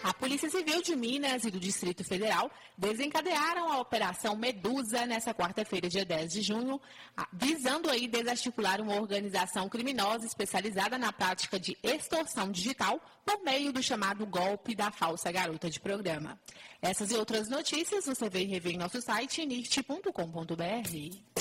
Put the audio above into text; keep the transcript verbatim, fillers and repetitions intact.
A Polícia Civil de Minas e do Distrito Federal desencadearam a Operação Medusa nesta quarta-feira, dia dez de junho, visando aí desarticular uma organização criminosa especializada na prática de extorsão digital por meio do chamado golpe da falsa garota de programa. Essas e outras notícias você vê e revê em nosso site nirt ponto com ponto br.